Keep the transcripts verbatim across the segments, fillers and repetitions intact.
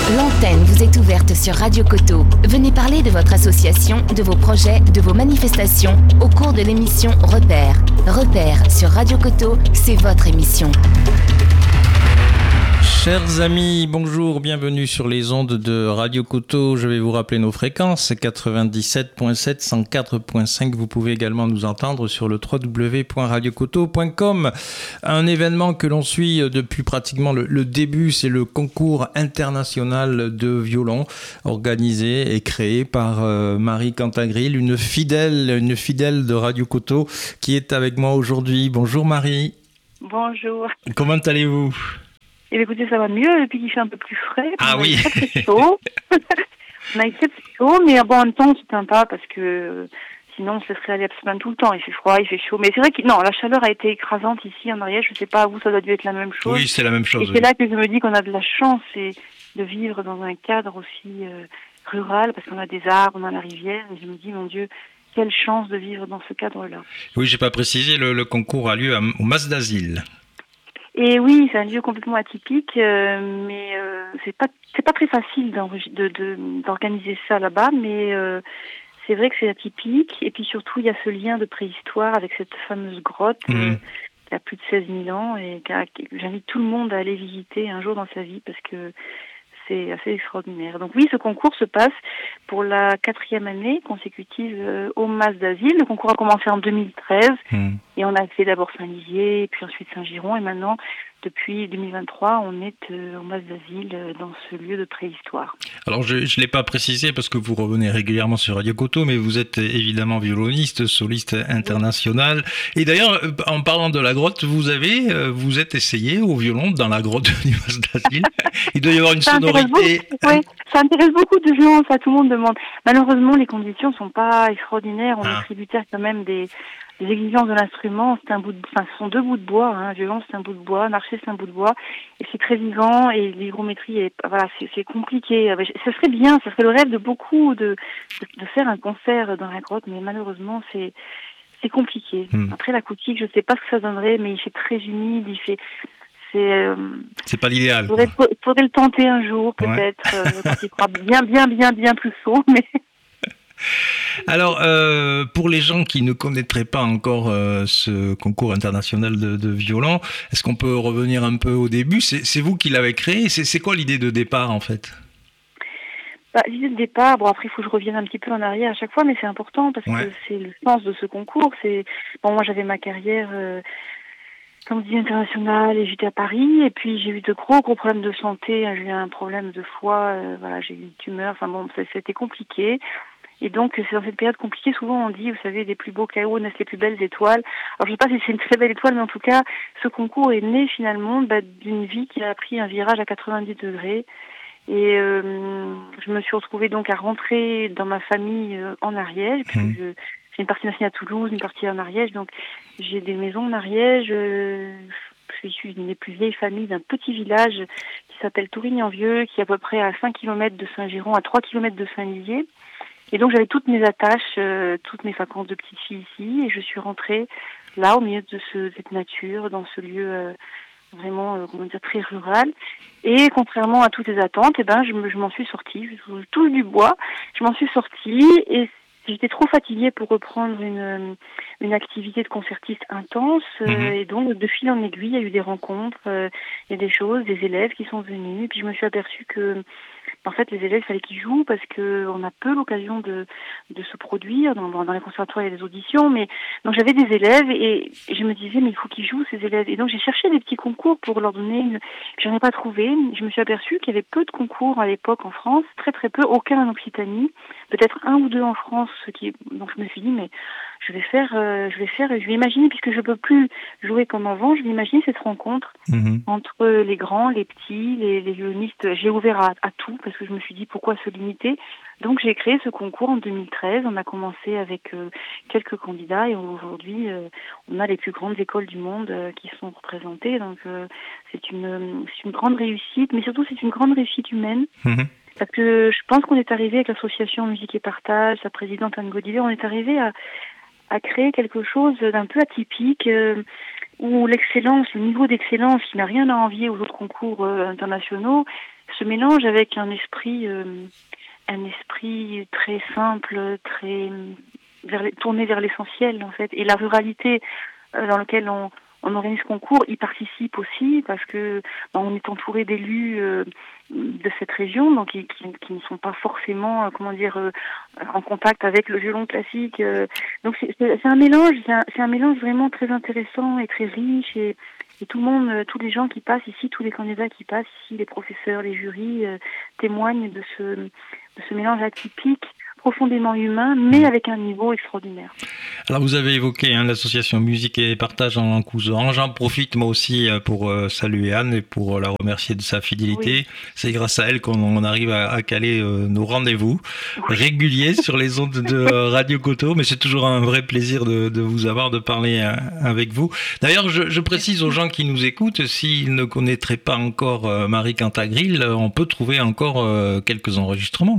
L'antenne vous est ouverte sur Radio Coteau. Venez parler de votre association, de vos projets, de vos manifestations au cours de l'émission Repères. Repères sur Radio Coteau, c'est votre émission. Chers amis, bonjour, bienvenue sur les ondes de Radio Coteau. Je vais vous rappeler nos fréquences, quatre-vingt-dix-sept virgule sept, cent quatre virgule cinq. Vous pouvez également nous entendre sur le w w w point radio coteau point com. Un événement que l'on suit depuis pratiquement le, le début, c'est le concours international de violon organisé et créé par euh, Marie Cantagril, une fidèle, une fidèle de Radio Coteau qui est avec moi aujourd'hui. Bonjour Marie. Bonjour. Comment allez-vous ? Eh bien, écoutez, ça va mieux depuis qu'il fait un peu plus frais. Ah on oui. a très, très chaud. On a été très chaud, mais bon, en même temps, c'est sympa parce que sinon, on se laisserait aller absolument tout le temps. Il fait froid, il fait chaud. Mais c'est vrai que non, la chaleur a été écrasante ici en Ariège. Je sais pas, à vous, ça doit dû être la même chose. Oui, c'est la même chose. Et oui. c'est là que je me dis qu'on a de la chance et de vivre dans un cadre aussi euh, rural parce qu'on a des arbres, on a la rivière. Et je me dis, mon Dieu, quelle chance de vivre dans ce cadre-là. Oui, j'ai pas précisé, le, le concours a lieu à, au Mas d'Asile. Et oui, c'est un lieu complètement atypique, euh, mais euh, c'est pas c'est pas très facile de, de, d'organiser ça là-bas, mais euh, c'est vrai que c'est atypique. Et puis surtout, il y a ce lien de préhistoire avec cette fameuse grotte mmh. euh, qui a plus de seize mille ans et qui a, qui, j'invite tout le monde à aller visiter un jour dans sa vie parce que c'est assez extraordinaire. Donc oui, ce concours se passe pour la quatrième année consécutive euh, au Mas d'Asile. Le concours a commencé en deux mille treize mmh. et on a fait d'abord Saint-Lizier, puis ensuite Saint-Giron et maintenant, depuis deux mille vingt-trois, on est euh, au Mas d'Asile euh, dans ce lieu de préhistoire. Alors je ne l'ai pas précisé parce que vous revenez régulièrement sur Radio Coteau, mais vous êtes évidemment violoniste, soliste international. Et d'ailleurs, en parlant de la grotte, vous avez, vous êtes essayé au violon dans la grotte du Mas d'Asile. Il doit y avoir une ça sonorité. Beaucoup, oui, ça intéresse beaucoup de gens, ça tout le monde demande. Malheureusement, les conditions sont pas extraordinaires. On ah. est tributaire quand même des, des exigences de l'instrument. C'est un bout de, enfin, ce sont deux bouts de bois. Hein. Un violon, c'est un bout de bois. Un archet, c'est un bout de bois. Et c'est très vivant. Et l'hygrométrie, est, voilà, c'est, c'est compliqué. Ce serait bien, ce serait le rêve de beaucoup de, de, de faire un concert dans la grotte, mais malheureusement, c'est c'est compliqué. Hmm. Après, l'acoustique, je sais pas ce que ça donnerait, mais il fait très humide, il fait. C'est, euh, c'est pas l'idéal. Il faudrait, faudrait le tenter un jour, peut-être, ouais. euh, quand il fera bien, bien, bien, bien plus chaud. Mais... Alors, euh, pour les gens qui ne connaîtraient pas encore euh, ce concours international de, de violon, est-ce qu'on peut revenir un peu au début ? c'est, c'est vous qui l'avez créé. C'est, c'est quoi l'idée de départ, en fait ? Bah, l'idée de départ, bon après il faut que je revienne un petit peu en arrière à chaque fois, mais c'est important parce ouais. que c'est le sens de ce concours. C'est bon, moi j'avais ma carrière... Euh, comme je dis, international, et j'étais à Paris, et puis j'ai eu de gros, gros problèmes de santé, j'ai eu un problème de foie, euh, voilà, j'ai eu une tumeur, enfin bon, ça, c'était compliqué. Et donc, c'est dans cette période compliquée, souvent on dit, vous savez, des plus beaux chaos naissent les plus belles étoiles. Alors je sais pas si c'est une très belle étoile, mais en tout cas, ce concours est né finalement bah, d'une vie qui a pris un virage à quatre-vingt-dix degrés. Et euh, je me suis retrouvée donc à rentrer dans ma famille euh, en Ariège, puis mmh. je... J'ai une partie de ma famille à Toulouse, une partie en Ariège, donc j'ai des maisons en Ariège. Euh, je suis une des plus vieilles familles d'un petit village qui s'appelle Tourigny-en-Vieux, qui est à peu près à cinq kilomètres de Saint-Giron, à trois kilomètres de Saint-Lizier. Et donc j'avais toutes mes attaches, euh, toutes mes vacances de petite fille ici, et je suis rentrée là, au milieu de ce, cette nature, dans ce lieu euh, vraiment, euh, comment dire, très rural. Et contrairement à toutes les attentes, eh ben, je, me, je m'en suis sortie, je touche du bois, je m'en suis sortie, et j'étais trop fatiguée pour reprendre une, une activité de concertiste intense euh, mmh. et donc de fil en aiguille, il y a eu des rencontres, euh, il y a des choses, des élèves qui sont venus, et puis je me suis aperçue que en fait, les élèves, il fallait qu'ils jouent parce que on a peu l'occasion de, de se produire. Dans, dans les conservatoires, il y a des auditions, mais donc j'avais des élèves et, et je me disais, mais il faut qu'ils jouent, ces élèves. Et donc j'ai cherché des petits concours pour leur donner une... J'en ai pas trouvé. Je me suis aperçue qu'il y avait peu de concours à l'époque en France, très très peu, aucun en Occitanie, peut-être un ou deux en France. Qui... Donc je me suis dit, mais je vais faire, euh, je vais faire, je vais imaginer, puisque je peux plus jouer comme avant, je vais imaginer cette rencontre mmh. entre les grands, les petits, les, les violonistes. J'ai ouvert à, à tout, parce que je me suis dit pourquoi se limiter. Donc j'ai créé ce concours en deux mille treize. On a commencé avec euh, quelques candidats et aujourd'hui euh, on a les plus grandes écoles du monde euh, qui sont représentées. Donc euh, c'est une c'est une grande réussite, mais surtout c'est une grande réussite humaine. Mmh. Parce que je pense qu'on est arrivé avec l'association Musique et Partage, sa présidente Anne Godivet, on est arrivé à à créer quelque chose d'un peu atypique. Euh, où l'excellence, le niveau d'excellence qui n'a rien à envier aux autres concours euh, internationaux, se mélange avec un esprit, euh, un esprit très simple, très vers les, tourné vers l'essentiel en fait. Et la ruralité euh, dans laquelle on, on organise ce concours y participe aussi parce que ben, on est entouré d'élus euh, de cette région, donc qui, qui, qui ne sont pas forcément, euh, comment dire, euh, en contact avec le violon classique. Euh, donc c'est, c'est, c'est un mélange, c'est un, c'est un mélange vraiment très intéressant et très riche. Et, et tout le monde, euh, tous les gens qui passent ici, tous les candidats qui passent ici, les professeurs, les jurys, euh, témoignent de ce, de ce mélange atypique, profondément humain, mais avec un niveau extraordinaire. Alors vous avez évoqué hein, l'association Musique et Partage en Lancousan. J'en profite moi aussi pour euh, saluer Anne et pour la remercier de sa fidélité. Oui. C'est grâce à elle qu'on on arrive à, à caler euh, nos rendez-vous oui. réguliers sur les ondes de euh, Radio Coteau, mais c'est toujours un vrai plaisir de, de vous avoir, de parler euh, avec vous. D'ailleurs, je, je précise aux gens qui nous écoutent, s'ils ne connaîtraient pas encore euh, Marie Cantagril, on peut trouver encore euh, quelques enregistrements.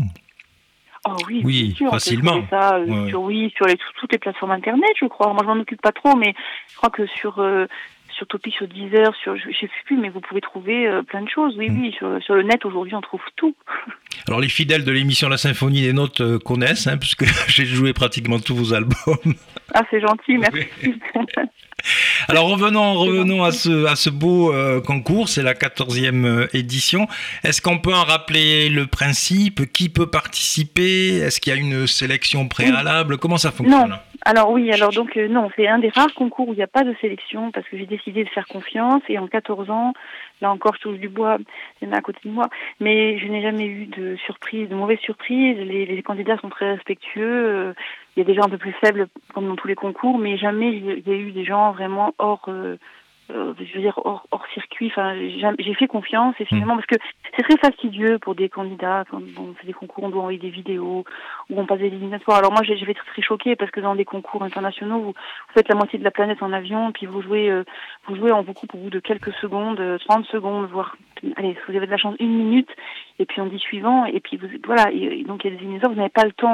Oh oui, oui sûr, facilement. Ça, euh, ouais. sur, oui, sur les, toutes les plateformes internet, je crois. Moi, je m'en occupe pas trop, mais je crois que sur euh, sur Topi, sur Deezer, sur je, je sais plus, mais vous pouvez trouver euh, plein de choses. Oui, mmh. oui, sur, sur le net aujourd'hui, on trouve tout. Alors les fidèles de l'émission La Symphonie des Notes euh, connaissent, hein, puisque j'ai joué pratiquement tous vos albums. Ah, c'est gentil, merci. Oui. Alors revenons, revenons à ce, à ce beau euh, concours, c'est la quatorzième édition. Est-ce qu'on peut en rappeler le principe? Qui peut participer? Est-ce qu'il y a une sélection préalable? Comment ça fonctionne? Non. Alors oui, alors donc euh, non, c'est un des rares concours où il n'y a pas de sélection parce que j'ai décidé de faire confiance et en quatorze ans, là encore je touche du bois, il y en a à côté de moi, mais je n'ai jamais eu de surprise, de mauvaise surprise. Les, les candidats sont très respectueux, euh, il y a des gens un peu plus faibles comme dans tous les concours, mais jamais il y a eu des gens vraiment hors... Euh, Euh, je veux dire hors, hors circuit. Enfin, j'ai, j'ai fait confiance et finalement parce que c'est très fastidieux pour des candidats quand on fait des concours, on doit envoyer des vidéos ou on passe des éliminatoires. Alors moi, j'ai, j'ai été très, très choquée parce que dans des concours internationaux, vous, vous faites la moitié de la planète en avion, puis vous jouez, euh, vous jouez en vous coupe au bout de quelques secondes, trente secondes, voire allez, si vous avez de la chance, une minute, et puis on dit suivant, et puis vous, voilà. Et, et donc il y a des éliminatoires, vous n'avez pas le temps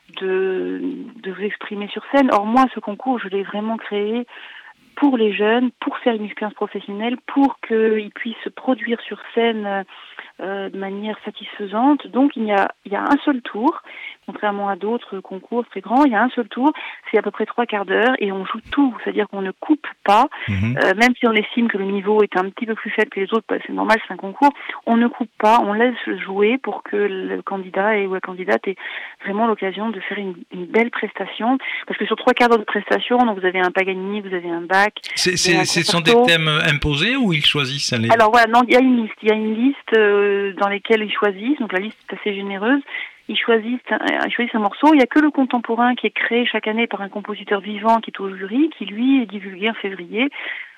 de de vous exprimer sur scène. Or moi, ce concours, je l'ai vraiment créé pour les jeunes, pour faire une expérience professionnelle, pour qu'ils puissent se produire sur scène euh, de manière satisfaisante. Donc il y a, il y a un seul tour, contrairement à d'autres concours très grands, il y a un seul tour, c'est à peu près trois quarts d'heure et on joue tout, c'est-à-dire qu'on ne coupe pas, mmh. euh, même si on estime que le niveau est un petit peu plus faible que les autres, c'est normal, c'est un concours, on ne coupe pas, on laisse jouer pour que le candidat et ou la candidate ait vraiment l'occasion de faire une, une belle prestation, parce que sur trois quarts d'heure de prestation, donc vous avez un Paganini, vous avez un Bach. C'est, c'est, ce sont des thèmes imposés ou ils choisissent les... Alors voilà, non, il y a une liste, il y a une liste euh, dans lesquelles ils choisissent, donc la liste est assez généreuse. Ils choisissent, un, ils choisissent un morceau. Il n'y a que le contemporain qui est créé chaque année par un compositeur vivant qui est au jury, qui lui est divulgué en février.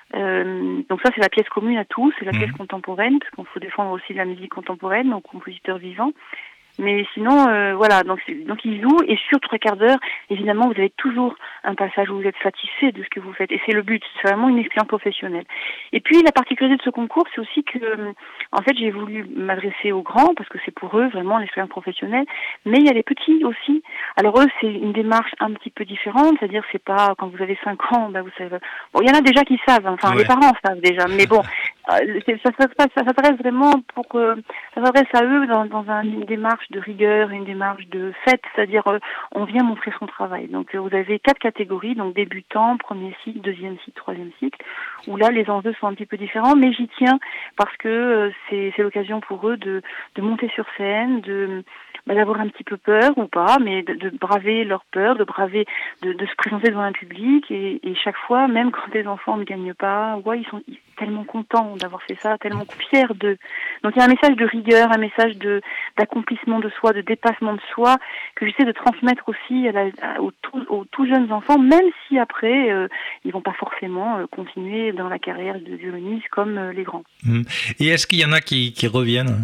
Euh, donc ça, c'est la pièce commune à tous, c'est la mmh. pièce contemporaine, parce qu'il faut défendre aussi la musique contemporaine, donc compositeur vivant. Mais sinon, euh, voilà, donc, donc ils jouent, et sur trois quarts d'heure, évidemment, vous avez toujours un passage où vous êtes satisfait de ce que vous faites, et c'est le but, c'est vraiment une expérience professionnelle. Et puis, la particularité de ce concours, c'est aussi que, en fait, j'ai voulu m'adresser aux grands, parce que c'est pour eux, vraiment, l'expérience professionnelle, mais il y a les petits aussi. Alors eux, c'est une démarche un petit peu différente, c'est-à-dire, c'est pas, quand vous avez cinq ans, ben, vous savez, bon, il y en a déjà qui savent, enfin, ouais. Les parents savent déjà, mais bon, c'est, ça, ça, ça, ça s'adresse vraiment pour, euh, ça s'adresse à eux dans, dans un, une démarche de rigueur, une démarche de fête, c'est-à-dire euh, on vient montrer son travail. Donc euh, vous avez quatre catégories, donc débutant, premier cycle, deuxième cycle, troisième cycle, où là les enjeux sont un petit peu différents, mais j'y tiens parce que euh, c'est, c'est l'occasion pour eux de, de monter sur scène, de bah, d'avoir un petit peu peur ou pas, mais de, de braver leur peur, de braver, de, de se présenter devant un public et, et chaque fois, même quand les enfants ne gagnent pas, ouais, ils sont tellement contents d'avoir fait ça, tellement fiers d'eux. Donc il y a un message de rigueur, un message de d'accomplissement de soi, de dépassement de soi, que j'essaie de transmettre aussi à la, à, aux, tout, aux tout jeunes enfants, même si après euh, ils vont pas forcément euh, continuer dans la carrière de violoniste comme euh, les grands. Et est-ce qu'il y en a qui, qui reviennent?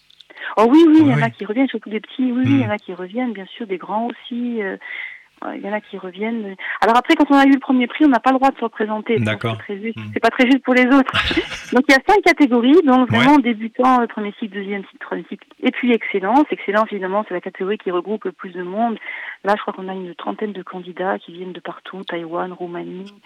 Oh oui, oui, il y en a qui reviennent, surtout des petits, oui, oui, il y en a qui reviennent, bien sûr, des grands aussi. Euh, Il y en a qui reviennent. Alors après, quand on a eu le premier prix, on n'a pas le droit de se représenter. D'accord. C'est, très juste. Mmh. C'est pas très juste pour les autres. Donc il y a cinq catégories, donc vraiment ouais. débutant, premier cycle, deuxième cycle, troisième cycle, et puis excellence. Excellence, évidemment, c'est la catégorie qui regroupe le plus de monde. Là, je crois qu'on a une trentaine de candidats qui viennent de partout, Taïwan, Roumanie,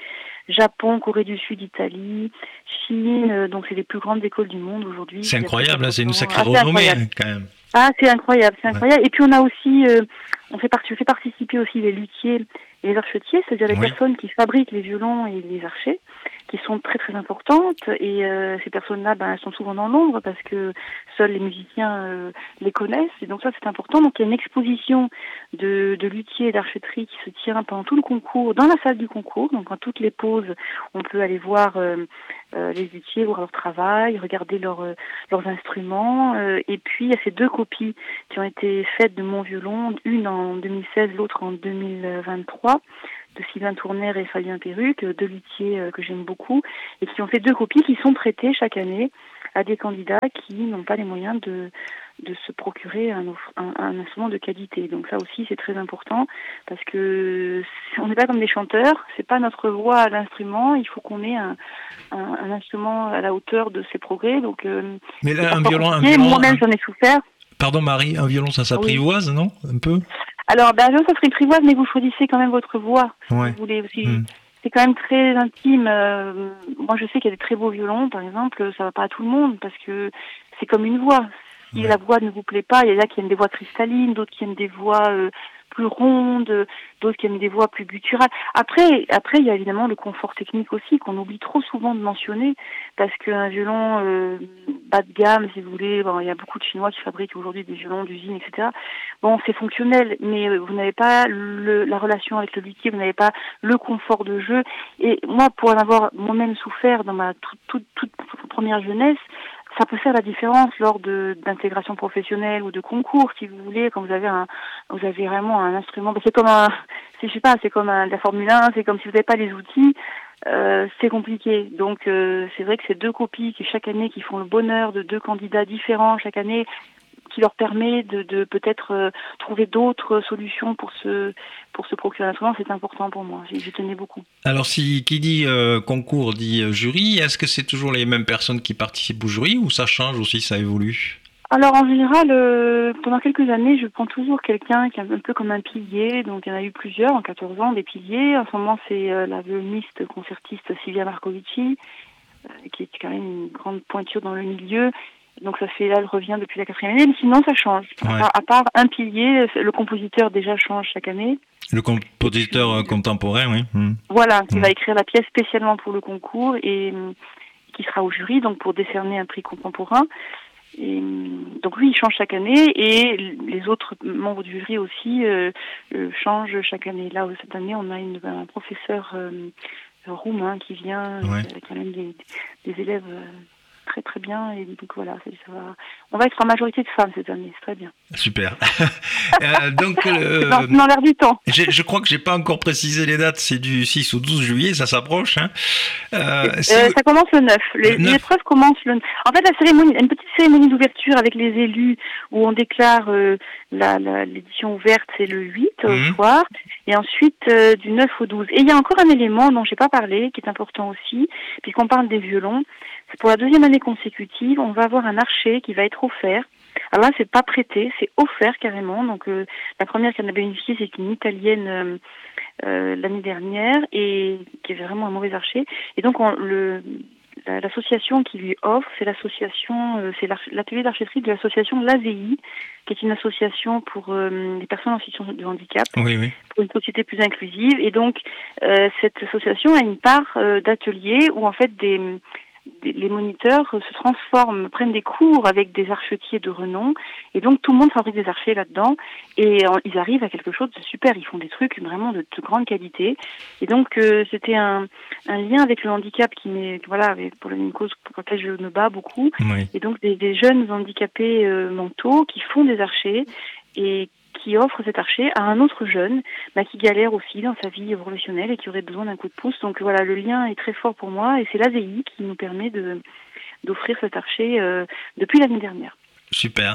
Japon, Corée du Sud, Italie, Chine, euh, donc c'est les plus grandes écoles du monde aujourd'hui. C'est incroyable, hein, c'est une sacrée ah, renommée quand même. Ah, c'est incroyable, c'est incroyable. Ouais. Et puis on a aussi, euh, on fait, part, je fais participer aussi les luthiers et les archetiers, c'est-à-dire les oui. personnes qui fabriquent les violons et les archets, qui sont très très importantes. Et euh, ces personnes-là, ben, elles sont souvent dans l'ombre parce que seuls les musiciens euh, les connaissent. Et donc ça, c'est important. Donc il y a une exposition de, de luthiers et d'archetterie qui se tient pendant tout le concours, dans la salle du concours. Donc en toutes les pauses, on peut aller voir euh, euh, les luthiers, voir leur travail, regarder leur, euh, leurs instruments. Euh, et puis il y a ces deux copies qui ont été faites de mon violon, une en deux mille seize, l'autre en deux mille vingt-trois, de Sylvain Tournaire et Fabien Perruque, deux luthiers euh, que j'aime beaucoup, et qui ont fait deux copies qui sont prêtées chaque année à des candidats qui n'ont pas les moyens de, de se procurer un, un, un instrument de qualité. Donc ça aussi c'est très important, parce que on n'est pas comme des chanteurs, c'est pas notre voix à l'instrument, il faut qu'on ait un, un, un instrument à la hauteur de ses progrès. Donc, euh, Mais là, un violon, un violon, moi-même un... j'en ai souffert. Pardon Marie, un violon ça s'apprivoise, oui. non? Un peu? Alors, ben, ça serait privoise, mais vous choisissez quand même votre voix. Si ouais. vous voulez aussi. Mmh. C'est quand même très intime. Euh, moi, je sais qu'il y a des très beaux violons, par exemple. Ça va pas à tout le monde parce que c'est comme une voix. Si ouais. la voix ne vous plaît pas, il y a là qui aiment des voix cristallines, d'autres qui aiment des voix euh, plus rondes, d'autres qui aiment des voix plus gutturales. Après, après, il y a évidemment le confort technique aussi qu'on oublie trop souvent de mentionner, parce qu'un violon euh, bas de gamme, si vous voulez, bon, il y a beaucoup de Chinois qui fabriquent aujourd'hui des violons d'usine, et cetera. Bon, c'est fonctionnel, mais vous n'avez pas le, la relation avec le luthier, vous n'avez pas le confort de jeu. Et moi, pour en avoir moi-même souffert dans ma toute, toute, toute première jeunesse, ça peut faire la différence lors de d'intégration professionnelle ou de concours, si vous voulez, quand vous avez un, vous avez vraiment un instrument. C'est comme un, je sais pas, c'est comme un, la Formule un, c'est comme si vous n'avez pas les outils, euh, c'est compliqué. Donc euh, c'est vrai que ces deux copies qui chaque année qui font le bonheur de deux candidats différents chaque année, qui leur permet de, de peut-être euh, trouver d'autres solutions pour se pour se procurer un instrument, c'est important pour moi. J'y, j'y tenais beaucoup. Alors, si qui dit euh, concours dit euh, jury, est-ce que c'est toujours les mêmes personnes qui participent au jury ou ça change aussi, ça évolue? Alors en général, euh, pendant quelques années, je prends toujours quelqu'un qui est un peu comme un pilier. Donc il y en a eu plusieurs en quatorze ans, des piliers. En ce moment, c'est euh, la violoniste concertiste Silvia Marcovici, euh, qui est quand même une grande pointure dans le milieu. Donc ça fait, là, elle revient depuis la quatrième année, mais sinon ça change. Ouais. À, part, à part un pilier, le compositeur déjà change chaque année. Le compositeur puis, contemporain, oui. Mmh. Voilà, qui mmh. va écrire la pièce spécialement pour le concours et qui sera au jury, donc pour décerner un prix contemporain. Et, donc lui, il change chaque année et les autres membres du jury aussi euh, euh, changent chaque année. Là, cette année, on a une, un professeur euh, roumain qui vient, ouais. avec quand même des, des élèves... Euh, très très bien et donc voilà, ça va... on va être en majorité de femmes cette année, c'est très bien. Super. euh, donc euh, dans, dans l'air du temps. Je crois que j'ai pas encore précisé les dates, c'est du six au douze juillet, ça s'approche. Hein. Euh, euh, ça commence le neuf. Les, le neuf. L'épreuve commence le neuf. En fait, la cérémonie, une petite cérémonie d'ouverture avec les élus où on déclare euh, la, la, l'édition ouverte, c'est le huit mmh. au soir, et ensuite euh, du neuf au douze. Et il y a encore un élément dont j'ai pas parlé, qui est important aussi, puisqu'on parle des violons. C'est pour la deuxième année consécutive, on va avoir un archet qui va être offert. Alors là, c'est pas prêté, c'est offert carrément. Donc euh, la première qui en a bénéficié, c'est une Italienne euh, euh, l'année dernière et qui est vraiment un mauvais archet. Et donc on, le la, l'association qui lui offre, c'est l'association, euh, c'est l'atelier d'archetterie de l'association l'A Z I, qui est une association pour euh, les personnes en situation de handicap, oui, oui. pour une société plus inclusive. Et donc euh, cette association a une part euh, d'atelier où en fait des les moniteurs se transforment, prennent des cours avec des archetiers de renom, et donc tout le monde fabrique des archets là-dedans, et euh, ils arrivent à quelque chose de super, ils font des trucs vraiment de, de grande qualité, et donc euh, c'était un, un lien avec le handicap qui m'est, voilà, pour une cause pour laquelle je me bats beaucoup, oui. Et donc des, des jeunes handicapés euh, mentaux qui font des archets, et qui offre cet archet à un autre jeune bah, qui galère aussi dans sa vie professionnelle et qui aurait besoin d'un coup de pouce. Donc voilà, le lien est très fort pour moi et c'est l'A Z I qui nous permet de, d'offrir cet archet euh, depuis l'année dernière. Super.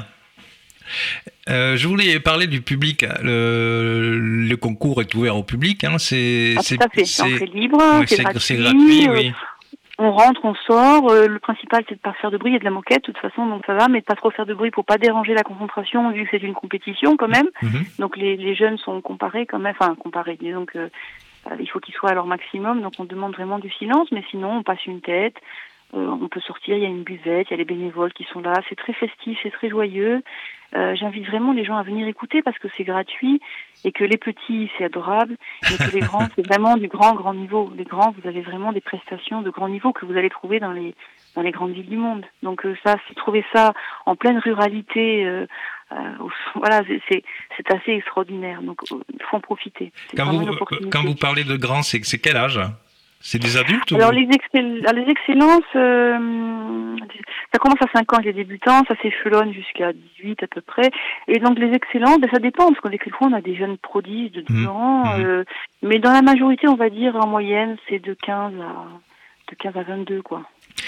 Euh, je voulais parler du public. Le, le concours est ouvert au public. Hein. C'est, ah, c'est, tout à fait. c'est, c'est libre, oui, c'est, c'est gratuit. C'est gratuit, oui. On rentre, on sort. Euh, le principal, c'est de pas faire de bruit. Il y a de la moquette, de toute façon, donc ça va, mais de pas trop faire de bruit pour pas déranger la concentration, vu que c'est une compétition quand même. Mm-hmm. Donc les, les jeunes sont comparés quand même, enfin comparés, disons que il faut qu'ils soient à leur maximum, donc on demande vraiment du silence, mais sinon on passe une tête, euh, on peut sortir, il y a une buvette, il y a les bénévoles qui sont là, c'est très festif, c'est très joyeux. Euh, j'invite vraiment les gens à venir écouter parce que c'est gratuit et que les petits c'est adorable, mais que les grands c'est vraiment du grand grand niveau. Les grands, vous avez vraiment des prestations de grand niveau que vous allez trouver dans les dans les grandes villes du monde. Donc euh, ça, c'est trouver ça en pleine ruralité. Euh, Euh, voilà, c'est, c'est assez extraordinaire, donc il euh, faut en profiter. C'est quand, vous, quand vous parlez de grands, c'est, c'est quel âge? C'est des adultes? Alors ou... les, excell- les excellences, euh, ça commence à cinq ans les débutants, ça s'échelonne jusqu'à dix-huit à peu près, et donc les excellences, ben, ça dépend, parce qu'on quelquefois on a des jeunes prodiges de douze mmh. ans, mmh. Euh, mais dans la majorité, on va dire en moyenne, c'est de quinze à vingt-deux, quoi.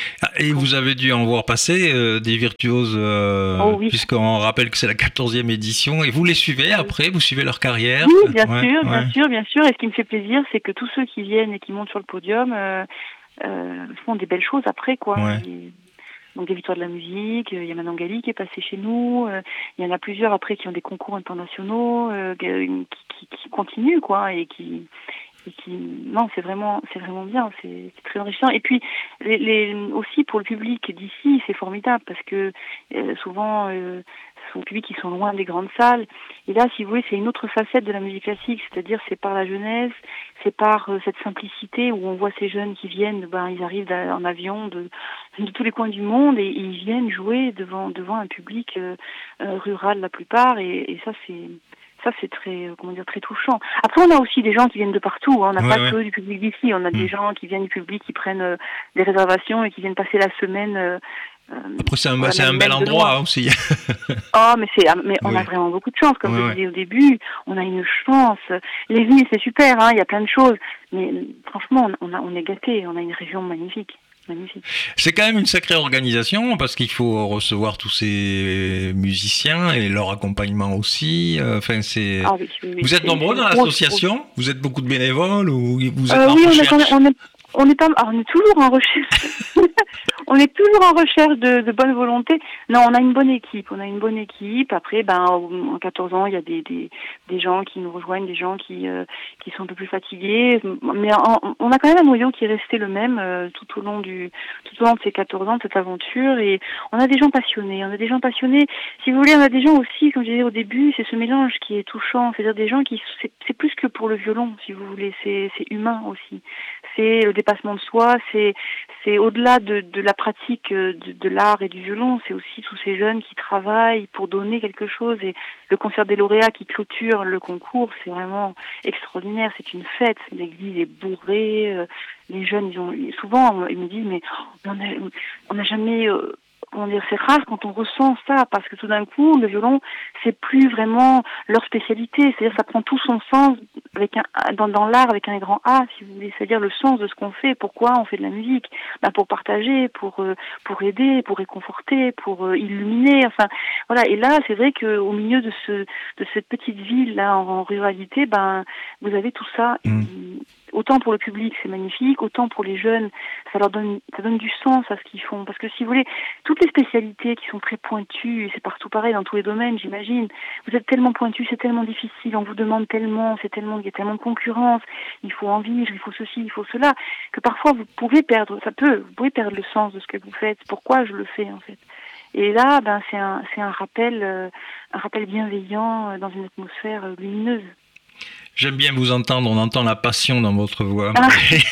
Et vous avez dû en voir passer euh, des virtuoses, euh, oh, oui. puisqu'on rappelle que c'est la quatorzième édition, et vous les suivez après, vous suivez leur carrière? Oui, bien ouais, sûr, ouais. bien sûr, bien sûr, et ce qui me fait plaisir, c'est que tous ceux qui viennent et qui montent sur le podium euh, euh, font des belles choses après, quoi. Ouais. Et, donc des victoires de la musique, il y a Manon Gali qui est passée chez nous, euh, il y en a plusieurs après qui ont des concours internationaux, euh, qui, qui, qui continuent, quoi, et qui... Qui, non, c'est vraiment, c'est vraiment bien, c'est, c'est très enrichissant. Et puis, les, les, aussi pour le public d'ici, c'est formidable parce que euh, souvent, euh, ce sont des publics qui sont loin des grandes salles. Et là, si vous voulez, c'est une autre facette de la musique classique, c'est-à-dire c'est par la jeunesse, c'est par euh, cette simplicité où on voit ces jeunes qui viennent, ben ils arrivent en avion de, de tous les coins du monde et, et ils viennent jouer devant devant un public euh, euh, rural la plupart. Et, et ça, c'est Ça, c'est très, comment dire, très touchant. Après, on a aussi des gens qui viennent de partout. Hein. On n'a ouais, pas ouais. que du public d'ici. On a mmh. des gens qui viennent du public, qui prennent euh, des réservations et qui viennent passer la semaine. Euh, Après, c'est un, c'est un bel endroit hein, aussi. Oh, mais c'est, mais on oui. a vraiment beaucoup de chance, comme ouais, je ouais. disais au début. On a une chance. Les villes, c'est super. Hein. Il y a plein de choses. Mais franchement, on, a, on est gâtés. On a une région magnifique. Magnifique. C'est quand même une sacrée organisation parce qu'il faut recevoir tous ces musiciens et leur accompagnement aussi. Enfin, c'est. Ah, oui, oui, vous êtes nombreux dans l'association? Vous êtes beaucoup de bénévoles ou vous êtes euh, en oui, recherche? on est, on est, on est, pas, on est toujours en recherche. On est toujours en recherche de, de bonne volonté. Non, on a une bonne équipe. On a une bonne équipe. Après, ben, en quatorze ans, il y a des, des, des gens qui nous rejoignent, des gens qui, euh, qui sont un peu plus fatigués. Mais en, on a quand même un noyau qui est resté le même euh, tout au long du, tout au long de ces quatorze ans, de cette aventure. Et on a des gens passionnés. On a des gens passionnés. Si vous voulez, on a des gens aussi, comme je disais au début, c'est ce mélange qui est touchant. C'est-à-dire des gens qui, c'est, c'est plus que pour le violon, si vous voulez. C'est, c'est humain aussi. C'est le dépassement de soi. C'est, c'est au-delà de, de la pratique de, de l'art et du violon, c'est aussi tous ces jeunes qui travaillent pour donner quelque chose. Et le concert des lauréats qui clôture le concours, c'est vraiment extraordinaire. C'est une fête. L'église est bourrée. Les jeunes, ils ont souvent, ils me disent, mais on a, on n'a jamais... Euh, comment dire, c'est rare quand on ressent ça, parce que tout d'un coup, le violon, c'est plus vraiment leur spécialité. C'est-à-dire, ça prend tout son sens avec un, dans, dans l'art avec un grand A, si vous voulez. C'est-à-dire le sens de ce qu'on fait. Pourquoi on fait de la musique? Ben, pour partager, pour euh, pour aider, pour réconforter, pour euh, illuminer. Enfin, voilà. Et là, c'est vrai que au milieu de ce de cette petite ville là en, en ruralité, ben vous avez tout ça. Mmh. Autant pour le public, c'est magnifique, autant pour les jeunes, ça leur donne, ça donne du sens à ce qu'ils font. Parce que si vous voulez, toutes les spécialités qui sont très pointues, c'est partout pareil dans tous les domaines, j'imagine. Vous êtes tellement pointu, c'est tellement difficile, on vous demande tellement, c'est tellement, il y a tellement de concurrence, il faut en vivre, il faut ceci, il faut cela, que parfois vous pouvez perdre, ça peut, vous pouvez perdre le sens de ce que vous faites. Pourquoi je le fais en fait? Et là, ben c'est un, c'est un rappel, euh, un rappel bienveillant euh, dans une atmosphère euh, lumineuse. J'aime bien vous entendre, on entend la passion dans votre voix. Ah.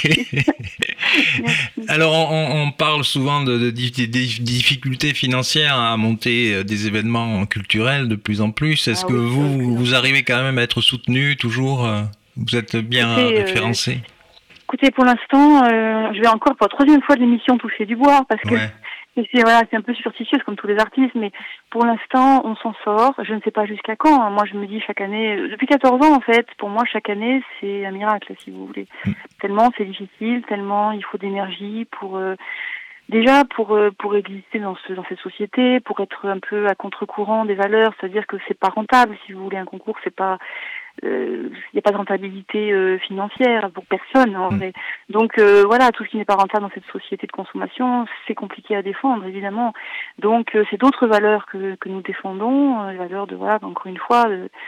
Alors, on, on parle souvent de, de, de, de difficultés financières à monter des événements culturels de plus en plus. Est-ce ah, que oui, vous, oui. vous arrivez quand même à être soutenu toujours? Vous êtes bien écoutez, référencé? euh, Écoutez, pour l'instant, euh, je vais encore pour la troisième fois de l'émission toucher du bois, parce que ouais. C'est, voilà, c'est un peu superstitieux comme tous les artistes, mais pour l'instant, on s'en sort. Je ne sais pas jusqu'à quand. Moi, je me dis chaque année, depuis quatorze ans en fait, pour moi, chaque année, c'est un miracle, si vous voulez. Mmh. Tellement c'est difficile, tellement il faut d'énergie pour... Euh, Déjà pour euh, pour exister dans ce dans cette société, pour être un peu à contre-courant des valeurs, c'est-à-dire que c'est pas rentable, si vous voulez, un concours, c'est pas il euh, n'y a pas de rentabilité euh, financière pour personne en vrai. Donc euh, voilà, tout ce qui n'est pas rentable dans cette société de consommation, c'est compliqué à défendre évidemment. Donc euh, c'est d'autres valeurs que que nous défendons, euh, les valeurs de voilà, encore une fois, de,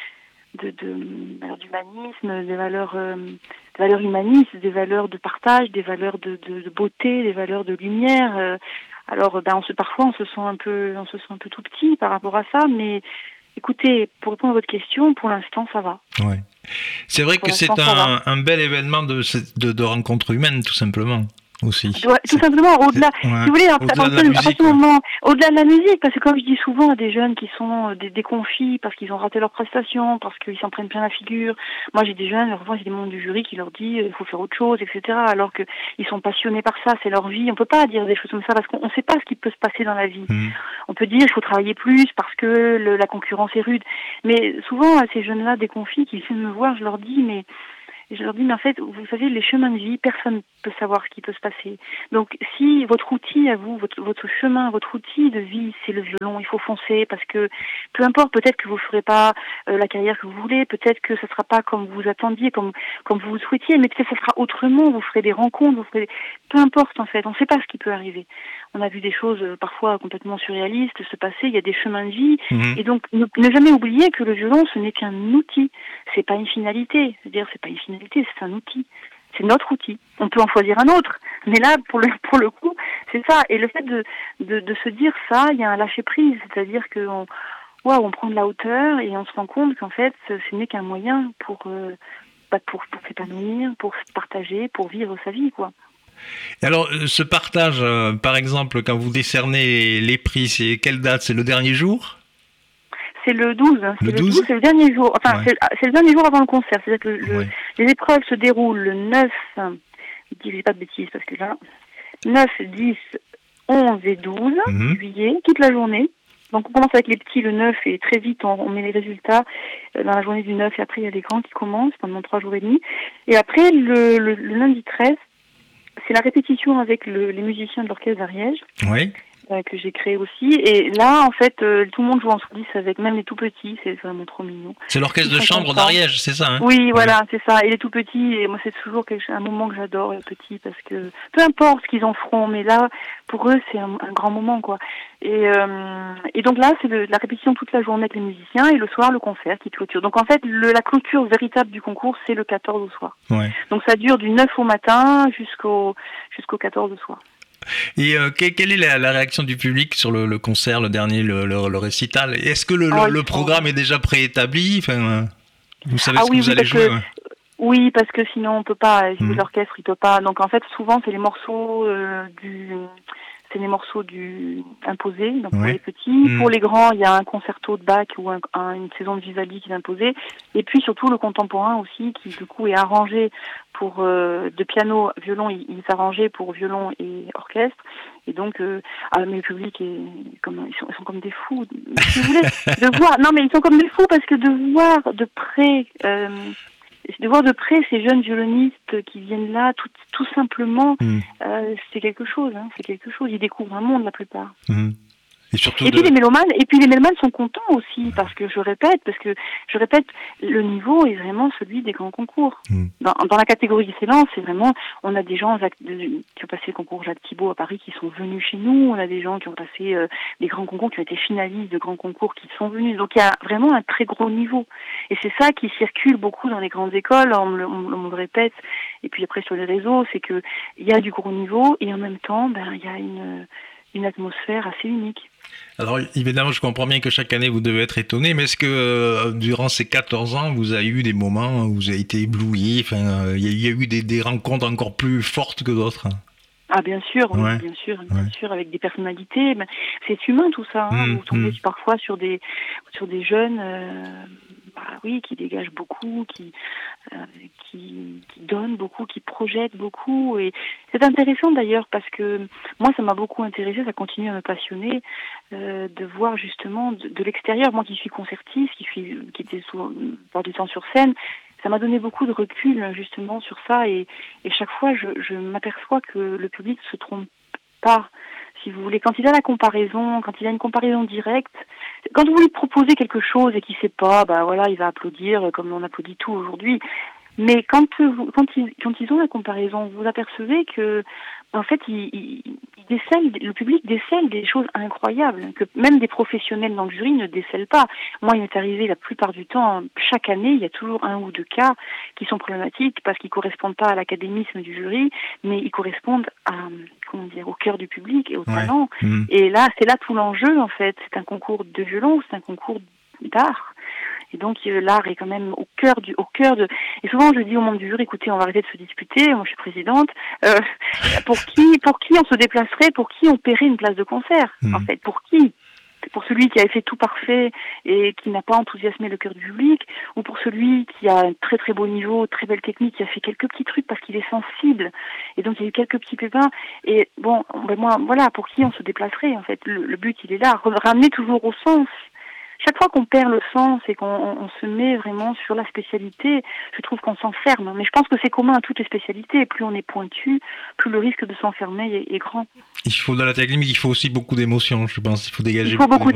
de, de, de d'humanisme, des valeurs, euh, des valeurs humanistes, des valeurs de partage, des valeurs de, de, de beauté, des valeurs de lumière. Euh, alors, ben, on se, parfois, on se sent un peu, on se sent un peu tout petit par rapport à ça, mais écoutez, pour répondre à votre question, pour l'instant, ça va. Ouais. C'est vrai pour que c'est un, un bel événement de, de, de rencontre humaine, tout simplement. Aussi. Ouais, tout simplement, au-delà, ouais, si vous voulez, à partir de ce moment, au-delà de la musique, parce que comme je dis souvent à des jeunes qui sont des, des confis parce qu'ils ont raté leur prestation, parce qu'ils s'en prennent plein la figure, moi j'ai des jeunes, parfois j'ai des membres du jury qui leur disent il faut faire autre chose, et cetera, alors que ils sont passionnés par ça, c'est leur vie, on peut pas dire des choses comme ça parce qu'on ne sait pas ce qui peut se passer dans la vie. Mmh. On peut dire il faut travailler plus parce que le, la concurrence est rude, mais souvent à ces jeunes-là, des confis qui viennent me voir, je leur dis mais Et je leur dis, mais en fait, vous savez, les chemins de vie, personne ne peut savoir ce qui peut se passer. Donc, si votre outil à vous, votre, votre chemin, votre outil de vie, c'est le violon, il faut foncer parce que, peu importe, peut-être que vous ne ferez pas euh, la carrière que vous voulez, peut-être que ça ne sera pas comme vous attendiez, comme, comme vous le souhaitiez, mais peut-être que ça sera autrement, vous ferez des rencontres, vous ferez... peu importe en fait, on ne sait pas ce qui peut arriver. On a vu des choses euh, parfois complètement surréalistes se passer, il y a des chemins de vie, mmh. et donc ne, ne jamais oublier que le violon, ce n'est qu'un outil, c'est pas une finalité, c'est-à-dire c'est pas une finalité, c'est un outil, c'est notre outil. On peut en choisir un autre, mais là, pour le pour le coup, c'est ça. Et le fait de de, de se dire ça, il y a un lâcher prise, c'est-à-dire que on, wow, on prend de la hauteur et on se rend compte qu'en fait, ce n'est qu'un moyen pour euh, bah, pour pour s'épanouir, pour se partager, pour vivre sa vie, quoi. Et alors, ce partage, euh, par exemple, quand vous décernez les prix, c'est quelle date? C'est le dernier jour? C'est le douze. C'est le, le douze, c'est le dernier jour. Enfin, ouais. c'est, c'est le dernier jour avant le concert. C'est-à-dire que le, ouais. les épreuves se déroulent le neuf, je dis pas de bêtises parce que là, neuf, dix, onze et douze mm-hmm. juillet, toute la journée. Donc on commence avec les petits le neuf et très vite on, on met les résultats dans la journée du neuf et après il y a les grands qui commencent pendant trois jours et demi. Et après, le, le, le lundi treize, c'est la répétition avec le, les musiciens de l'orchestre d'Ariège. Oui. Euh, que j'ai créé aussi. Et là, en fait, euh, tout le monde joue en soliste avec même les tout petits. C'est vraiment trop mignon. C'est l'orchestre de chambre d'Ariège, c'est ça, hein? Oui, voilà, ouais. c'est ça. Et les tout petits, et moi, c'est toujours quelque, un moment que j'adore, les petits, parce que peu importe ce qu'ils en feront, mais là, pour eux, c'est un, un grand moment, quoi. Et, euh, et donc là, c'est le, la répétition toute la journée avec les musiciens, et le soir, le concert qui clôture. Donc en fait, le, la clôture véritable du concours, c'est le quatorze au soir. Ouais. Donc ça dure du neuf au matin jusqu'au, jusqu'au quatorze au soir. Et euh, quelle est la, la réaction du public sur le, le concert, le dernier, le, le, le récital? Est-ce que le, ah, le, le programme est déjà préétabli? Enfin, vous savez ah, ce oui, que vous oui, allez jouer que, ouais. Oui, parce que sinon on peut pas. Mmh. L'orchestre, il peut pas. Donc en fait, souvent c'est les morceaux euh, du, c'est les morceaux du imposés. Donc ouais. pour les petits, mmh. pour les grands, il y a un concerto de Bach ou un, un, une saison de Vivaldi qui est imposée. Et puis surtout le contemporain aussi, qui du coup est arrangé pour euh, de piano, violon, il, il est arrangé pour violon et orchestre. Et donc, euh, ah, mais le public est comme ils sont, ils sont comme des fous. Si vous voulez, de voir, non mais ils sont comme des fous parce que de voir de près. Euh, de voir de près ces jeunes violonistes qui viennent là, tout, tout simplement, mmh. euh, c'est quelque chose, hein, c'est quelque chose. Ils découvrent un monde, la plupart. Mmh. Et, surtout et de... puis les mélomanes, et puis les mélomanes sont contents aussi, parce que je répète, parce que je répète, le niveau est vraiment celui des grands concours. Mmh. Dans, dans la catégorie d'excellence, c'est vraiment, on a des gens qui ont passé le concours Jacques Thibault à Paris qui sont venus chez nous, on a des gens qui ont passé euh, des grands concours, qui ont été finalistes de grands concours qui sont venus. Donc il y a vraiment un très gros niveau. Et c'est ça qui circule beaucoup dans les grandes écoles, on me, on, on me le répète, et puis après sur les réseaux, c'est que il y a du gros niveau, et en même temps, ben il y a une, une atmosphère assez unique. Alors évidemment, je comprends bien que chaque année vous devez être étonné, mais est-ce que euh, durant ces quatorze ans, vous avez eu des moments où vous avez été ébloui, enfin, il euh, y, y a eu des, des rencontres encore plus fortes que d'autres? Ah bien sûr, ouais. oui, bien sûr, bien ouais. sûr, avec des personnalités. Mais c'est humain tout ça. Hein, mmh, vous tombez mmh. parfois sur des sur des jeunes, euh, bah, oui, qui dégagent beaucoup, qui euh, qui qui donnent beaucoup, qui projettent beaucoup. Et c'est intéressant d'ailleurs parce que moi, ça m'a beaucoup intéressé, ça continue à me passionner euh, de voir justement de, de l'extérieur. Moi, qui suis concertiste, qui suis qui était souvent par du temps sur scène. Ça m'a donné beaucoup de recul justement sur ça et, et chaque fois je, je m'aperçois que le public ne se trompe pas, si vous voulez. Quand il a la comparaison, quand il a une comparaison directe, quand vous lui proposez quelque chose et qu'il ne sait pas, bah voilà, il va applaudir comme on applaudit tout aujourd'hui. Mais quand, vous, quand, ils, quand ils ont la comparaison, vous apercevez que en fait, il, il, il décèle, le public décèle des choses incroyables que même des professionnels dans le jury ne décèlent pas. Moi, il m'est arrivé la plupart du temps, chaque année, il y a toujours un ou deux cas qui sont problématiques parce qu'ils correspondent pas à l'académisme du jury, mais ils correspondent à, comment dire, au cœur du public et au ouais. talent. Mmh. Et là, c'est là tout l'enjeu, en fait. C'est un concours de violon, c'est un concours d'art. Et donc euh, l'art est quand même au cœur du, au cœur de. Et souvent je dis aux membres du jury, écoutez, on va arrêter de se disputer. Moi je suis présidente. Euh, pour qui, pour qui on se déplacerait, pour qui on paierait une place de concert, mmh. en fait, pour qui? Pour celui qui avait fait tout parfait et qui n'a pas enthousiasmé le cœur du public, ou pour celui qui a un très très beau niveau, très belle technique, qui a fait quelques petits trucs parce qu'il est sensible, et donc il y a eu quelques petits pépins. Et bon, ben moi, voilà, pour qui on se déplacerait en fait. Le, le but il est là, ramener toujours au sens. Chaque fois qu'on perd le sens et qu'on on se met vraiment sur la spécialité, je trouve qu'on s'enferme. Mais je pense que c'est commun à toutes les spécialités. Plus on est pointu, plus le risque de s'enfermer est, est grand. Il faut, dans la technique, il faut aussi beaucoup d'émotions, je pense. Il faut dégager il faut beaucoup, beaucoup